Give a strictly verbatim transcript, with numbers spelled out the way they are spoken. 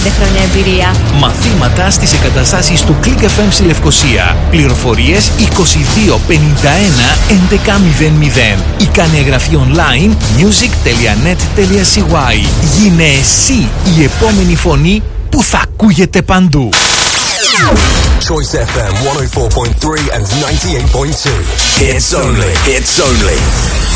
πέντε χρόνια εμπειρία. Μαθήματα στις εγκαταστάσεις του Click εφ εμ στη Λευκοσία. Πληροφορίες είκοσι δύο πενήντα ένα έντεκα μηδέν μηδέν ή κάνε εγγραφή online music τελεία net τελεία σι γουάι. Γίνε εσύ η επόμενη φωνή που θα ακούγεται παντού. Choice εφ εμ εκατόν τέσσερα κόμμα τρία and ninety-eight point two. It's only, it's only